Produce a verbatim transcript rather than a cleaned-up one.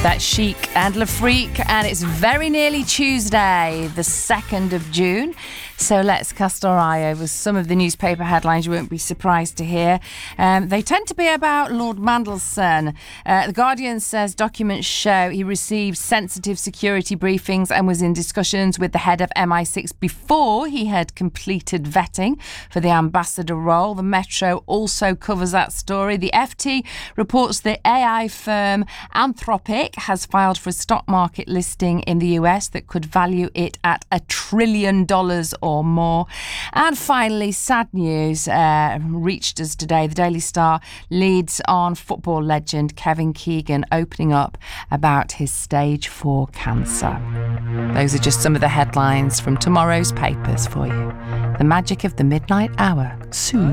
That's Chic and Le Freak, and it's very nearly Tuesday, the second of June. So let's cast our eye over some of the newspaper headlines you won't be surprised to hear. Um, they tend to be about Lord Mandelson. Uh, the Guardian says documents show he received sensitive security briefings and was in discussions with the head of M I six before he had completed vetting for the ambassador role. The Metro also covers that story. The F T reports the A I firm Anthropic has filed for a stock market listing in the U S that could value it at a trillion dollars or more. And finally, sad news uh, reached us today. The Daily Star leads on football legend Kevin Keegan opening up about his stage four cancer. Those are just some of the headlines from tomorrow's papers for you. The magic of the midnight hour soon.